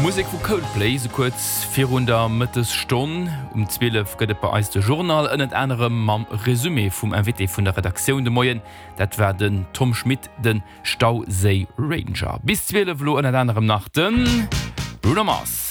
Musik vu Coldplay so kurz 400 Mittagsstunde 12 gëtt bei eis de Journal ënnet anderem mam Resümé vum MWT vun der Redaktion de Moien, dat war den Tom Schmidt den Stausee Ranger. Bis 12 lo ënnet anderem nach den Bruno Mars.